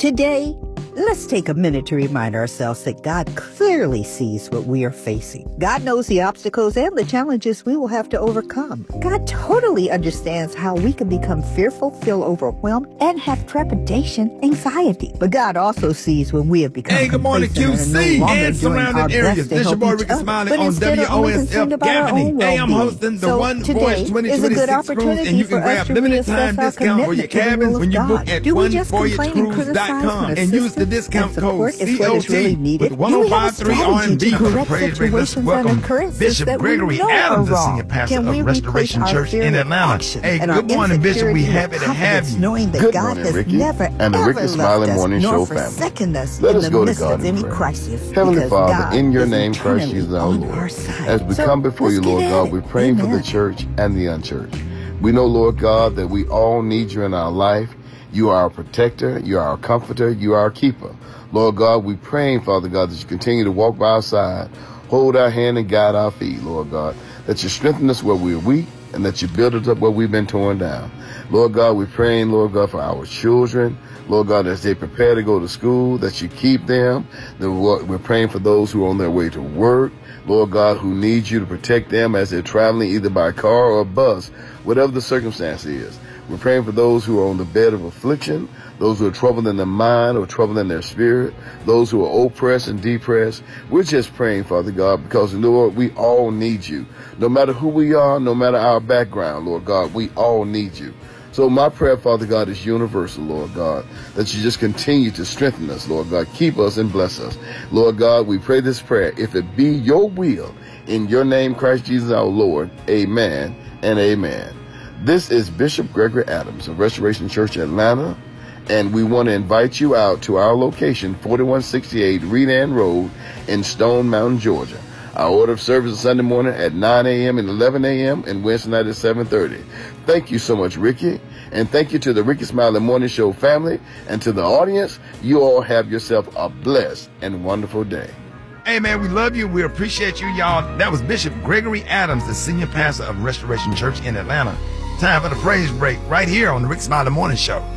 Today, let's take a minute to remind ourselves that God clearly sees what we are facing. God knows the obstacles and the challenges we will have to overcome. God totally understands how we can become fearful, feel overwhelmed, and have trepidation, anxiety. But God also sees when we have become good morning, QC and surrounding areas. This your boy Ricky Smiley on WOSF Gaffney. Hey, I'm hosting the One Voice 2026 cruise, and you can grab limited time discount for your cabins when you book at onevoyagecruise.com and use the discount code COT with 1053 R&B for the praise break. Let's welcome Bishop Gregory Adams, the senior pastor of Restoration Church in Atlanta. Hey, good morning, Bishop. We happy to have you. Good morning, Ricky, and the Ricky Smiley Morning Show family. Let us go to God in prayer. Heavenly Father, in your name, Christ Jesus our Lord, as we come before you, Lord God, we're praying for the church and the unchurched. We know, Lord God, that we all need you in our life. You are our protector, you are our comforter, you are our keeper. Lord God, we praying, Father God, that you continue to walk by our side, hold our hand and guide our feet, Lord God, that you strengthen us where we're weak and that you build us up where we've been torn down. Lord God, we're praying, Lord God, for our children. Lord God, as they prepare to go to school, that you keep them. We're praying for those who are on their way to work. Lord God, who need you to protect them as they're traveling either by car or bus, whatever the circumstance is. We're praying for those who are on the bed of affliction, those who are troubled in their mind or troubled in their spirit, those who are oppressed and depressed. We're just praying, Father God, because, Lord, we all need you. No matter who we are, no matter our background, Lord God, we all need you. So my prayer, Father God, is universal, Lord God, that you just continue to strengthen us, Lord God. Keep us and bless us. Lord God, we pray this prayer. If it be your will, in your name, Christ Jesus our Lord, amen and amen. This is Bishop Gregory Adams of Restoration Church Atlanta, and we want to invite you out to our location, 4168 Redan Road in Stone Mountain, Georgia. Our order of service is Sunday morning at 9 a.m. and 11 a.m. and Wednesday night at 7:30. Thank you so much, Ricky. And thank you to the Ricky Smiley Morning Show family and to the audience. You all have yourself a blessed and wonderful day. Hey, man, we love you. We appreciate you, y'all. That was Bishop Gregory Adams, the senior pastor of Restoration Church in Atlanta. Time for the praise break right here on the Ricky Smiley Morning Show.